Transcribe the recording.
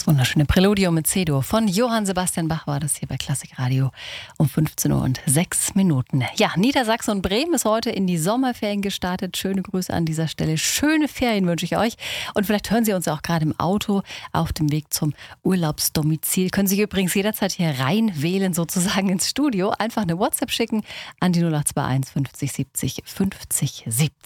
Das wunderschöne Präludium mit C-Dur von Johann Sebastian Bach war das hier bei Klassik Radio um 15:06 Uhr. Ja, Niedersachsen und Bremen ist heute in die Sommerferien gestartet. Schöne Grüße an dieser Stelle. Schöne Ferien wünsche ich euch. Und vielleicht hören Sie uns auch gerade im Auto auf dem Weg zum Urlaubsdomizil. Können Sie übrigens jederzeit hier reinwählen, sozusagen ins Studio. Einfach eine WhatsApp schicken an die 0821 50 70 50 70.